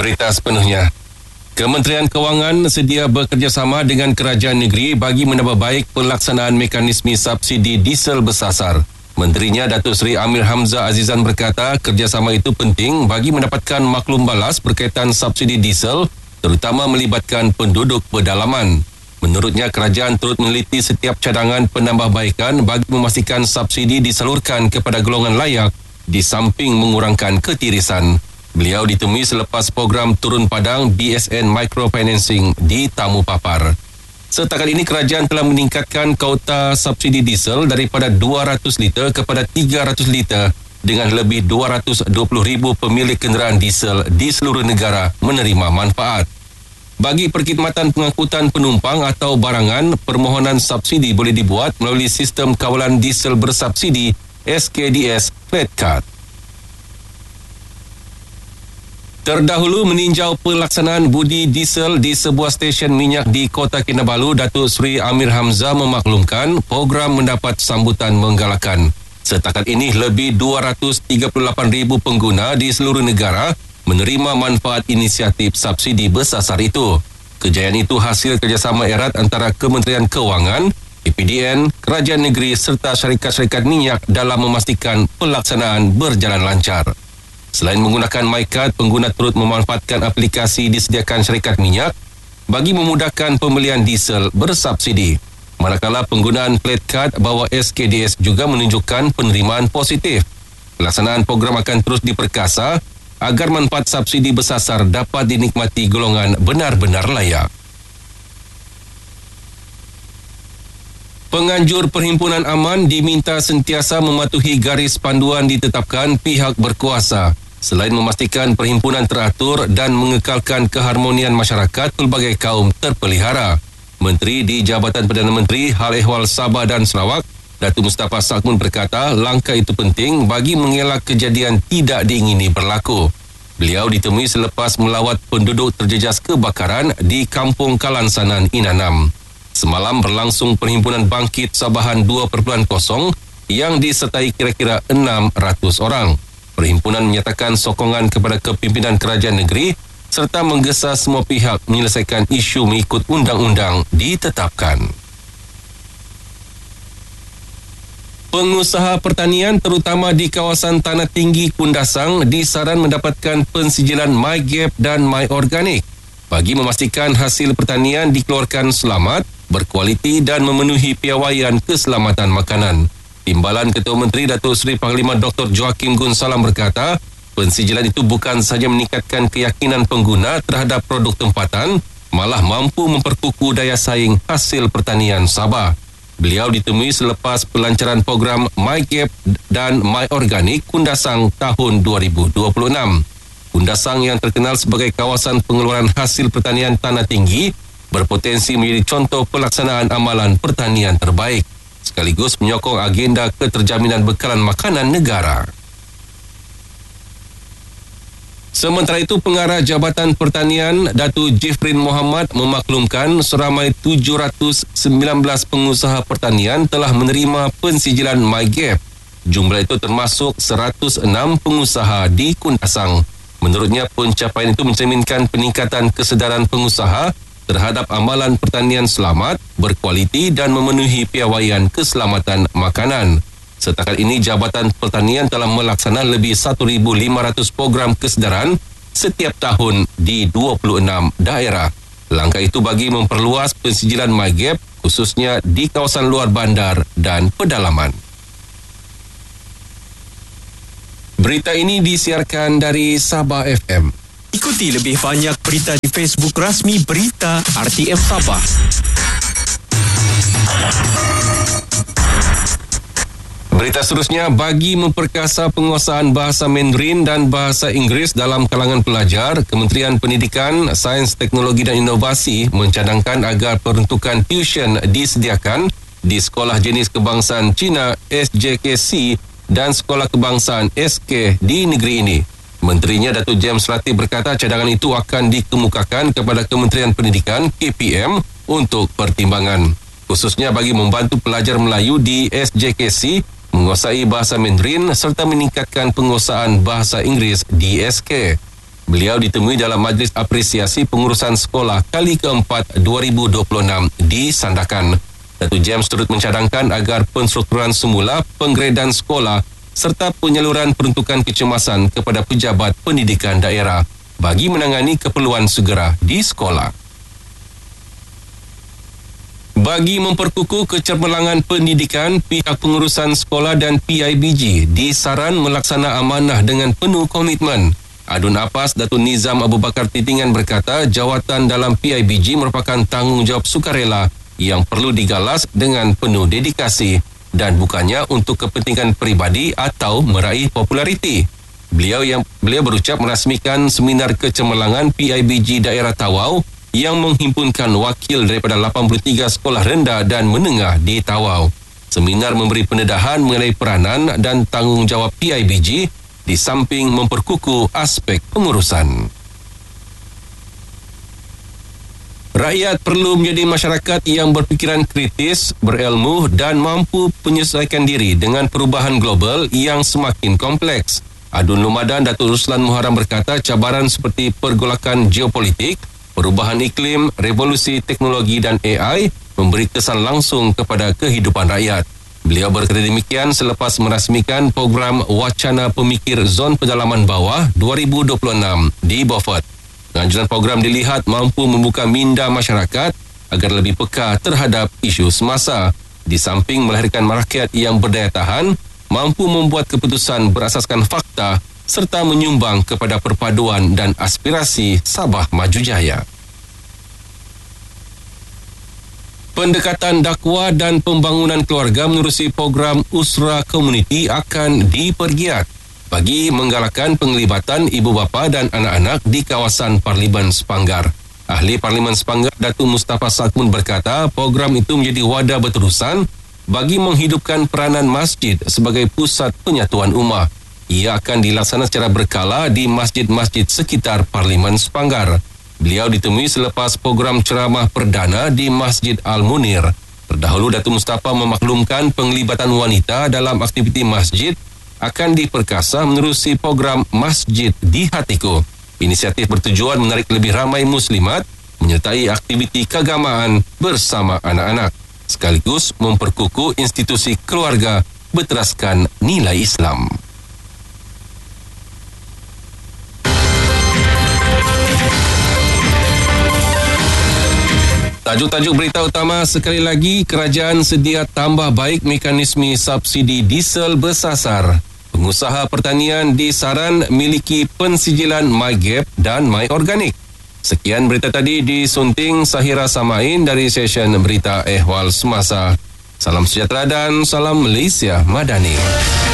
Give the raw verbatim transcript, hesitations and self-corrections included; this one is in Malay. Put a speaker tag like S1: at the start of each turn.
S1: Berita sepenuhnya. Kementerian Kewangan sedia bekerjasama dengan kerajaan negeri bagi menambah baik pelaksanaan mekanisme subsidi diesel bersasar. Menterinya Datuk Seri Amir Hamzah Azizan berkata kerjasama itu penting bagi mendapatkan maklum balas berkaitan subsidi diesel, terutama melibatkan penduduk pedalaman. Menurutnya, kerajaan turut meneliti setiap cadangan penambahbaikan bagi memastikan subsidi disalurkan kepada golongan layak di samping mengurangkan ketirisan. Beliau ditemui selepas program turun padang B S N Microfinancing di Tamu Papar. Setakat ini, kerajaan telah meningkatkan kuota subsidi diesel daripada dua ratus liter kepada tiga ratus liter dengan lebih dua ratus dua puluh ribu pemilik kenderaan diesel di seluruh negara menerima manfaat. Bagi perkhidmatan pengangkutan penumpang atau barangan, permohonan subsidi boleh dibuat melalui sistem kawalan diesel bersubsidi S K D S Flat Card. Terdahulu meninjau pelaksanaan budi diesel di sebuah stesen minyak di Kota Kinabalu, Datuk Seri Amir Hamzah memaklumkan program mendapat sambutan menggalakkan. Setakat ini lebih dua ratus tiga puluh lapan ribu pengguna di seluruh negara menerima manfaat inisiatif subsidi bersasar itu. Kejayaan itu hasil kerjasama erat antara Kementerian Kewangan, A P D N, Kerajaan Negeri serta syarikat-syarikat minyak dalam memastikan pelaksanaan berjalan lancar. Selain menggunakan MyCard, pengguna turut memanfaatkan aplikasi disediakan syarikat minyak bagi memudahkan pembelian diesel bersubsidi. Manakala penggunaan Flat Card bawah S K D S juga menunjukkan penerimaan positif. Pelaksanaan program akan terus diperkasa agar manfaat subsidi bersasar dapat dinikmati golongan benar-benar layak. Penganjur Perhimpunan Aman diminta sentiasa mematuhi garis panduan ditetapkan pihak berkuasa selain memastikan perhimpunan teratur dan mengekalkan keharmonian masyarakat pelbagai kaum terpelihara. Menteri di Jabatan Perdana Menteri Hal Ehwal Sabah dan Sarawak, Datuk Mustafa Sakmun berkata langkah itu penting bagi mengelak kejadian tidak diingini berlaku. Beliau ditemui selepas melawat penduduk terjejas kebakaran di Kampung Kalansanan, Inanam. Semalam berlangsung Perhimpunan Bangkit Sabahan dua titik kosong yang disertai kira-kira enam ratus orang. Perhimpunan menyatakan sokongan kepada kepimpinan kerajaan negeri serta menggesa semua pihak menyelesaikan isu mengikut undang-undang ditetapkan. Pengusaha pertanian terutama di kawasan Tanah Tinggi Kundasang disaran mendapatkan pensijilan MyGap dan MyOrganic bagi memastikan hasil pertanian dikeluarkan selamat, berkualiti dan memenuhi piawaian keselamatan makanan. Timbalan Ketua Menteri Datuk Seri Panglima Doktor Joaquim Gunsalam berkata, pensijilan itu bukan sahaja meningkatkan keyakinan pengguna terhadap produk tempatan, malah mampu memperkukuh daya saing hasil pertanian Sabah. Beliau ditemui selepas pelancaran program MyGap dan MyOrganic Kundasang tahun dua ribu dua puluh enam. Kundasang yang terkenal sebagai kawasan pengeluaran hasil pertanian tanah tinggi berpotensi menjadi contoh pelaksanaan amalan pertanian terbaik, sekaligus menyokong agenda keterjaminan bekalan makanan negara. Sementara itu, Pengarah Jabatan Pertanian Datuk Jifrin Muhammad memaklumkan seramai tujuh ratus sembilan belas pengusaha pertanian telah menerima pensijilan MyGap. Jumlah itu termasuk seratus enam pengusaha di Kundasang. Menurutnya, pencapaian itu mencerminkan peningkatan kesedaran pengusaha terhadap amalan pertanian selamat, berkualiti dan memenuhi piawaian keselamatan makanan. Setakat ini, Jabatan Pertanian telah melaksanakan lebih seribu lima ratus program kesedaran setiap tahun di dua puluh enam daerah. Langkah itu bagi memperluas pensijilan MyGap khususnya di kawasan luar bandar dan pedalaman. Berita ini disiarkan dari Sabah F M.
S2: Ikuti lebih banyak berita di Facebook rasmi Berita R T M Sabah.
S1: Berita seterusnya, bagi memperkasa penguasaan bahasa Mandarin dan bahasa Inggeris dalam kalangan pelajar, Kementerian Pendidikan, Sains, Teknologi dan Inovasi mencadangkan agar peruntukan tuition disediakan di Sekolah Jenis Kebangsaan Cina S J K C dan Sekolah Kebangsaan S K di negeri ini. Menterinya Datuk James Ratib berkata cadangan itu akan dikemukakan kepada Kementerian Pendidikan K P M untuk pertimbangan, khususnya bagi membantu pelajar Melayu di S J K C menguasai bahasa Mandarin serta meningkatkan penguasaan bahasa Inggeris di S K. Beliau ditemui dalam Majlis Apresiasi Pengurusan Sekolah kali keempat dua ribu dua puluh enam di Sandakan. Datuk James turut mencadangkan agar penstrukturan semula penggradean sekolah serta penyaluran peruntukan kecemasan kepada pejabat pendidikan daerah bagi menangani keperluan segera di sekolah. Bagi memperkukuh kecermelangan pendidikan, pihak pengurusan sekolah dan P I B G disaran melaksana amanah dengan penuh komitmen. Adun Apas Datuk Nizam Abu Bakar Titingan berkata jawatan dalam P I B G merupakan tanggungjawab sukarela yang perlu digalas dengan penuh dedikasi dan bukannya untuk kepentingan peribadi atau meraih populariti. Beliau yang beliau berucap merasmikan seminar kecemerlangan P I B G daerah Tawau yang menghimpunkan wakil daripada lapan puluh tiga sekolah rendah dan menengah di Tawau. Seminar memberi pendedahan mengenai peranan dan tanggungjawab P I B G di samping memperkukuh aspek pengurusan. Rakyat perlu menjadi masyarakat yang berfikiran kritis, berilmu dan mampu menyesuaikan diri dengan perubahan global yang semakin kompleks. Adun Lumadan Datuk Ruslan Muharram berkata cabaran seperti pergolakan geopolitik, perubahan iklim, revolusi teknologi dan A I memberi kesan langsung kepada kehidupan rakyat. Beliau berkata demikian selepas merasmikan program Wacana Pemikir Zon Pedalaman Bawah dua ribu dua puluh enam di Beaufort. Penganjuran program dilihat mampu membuka minda masyarakat agar lebih peka terhadap isu semasa. Di samping melahirkan rakyat yang berdaya tahan, mampu membuat keputusan berasaskan fakta serta menyumbang kepada perpaduan dan aspirasi Sabah Maju Jaya. Pendekatan dakwah dan pembangunan keluarga menerusi program Usra Komuniti akan dipergiat bagi menggalakkan penglibatan ibu bapa dan anak-anak di kawasan Parlimen Sepanggar. Ahli Parlimen Sepanggar Datuk Mustafa Sakmun berkata program itu menjadi wadah berterusan bagi menghidupkan peranan masjid sebagai pusat penyatuan ummah. Ia akan dilaksanakan secara berkala di masjid-masjid sekitar Parlimen Sepanggar. Beliau ditemui selepas program ceramah perdana di Masjid Al-Munir. Terdahulu Datuk Mustafa memaklumkan penglibatan wanita dalam aktiviti masjid akan diperkasa menerusi program Masjid di Hatiku. Inisiatif bertujuan menarik lebih ramai muslimat menyertai aktiviti keagamaan bersama anak-anak, sekaligus memperkukuh institusi keluarga berteraskan nilai Islam. Tajuk-tajuk berita utama sekali lagi, kerajaan sedia tambah baik mekanisme subsidi diesel bersasar. Pengusaha pertanian disaran miliki pensijilan MyGap dan MyOrganic. Sekian berita tadi disunting Sahira Samain dari session Berita Ehwal Semasa. Salam sejahtera dan salam Malaysia Madani.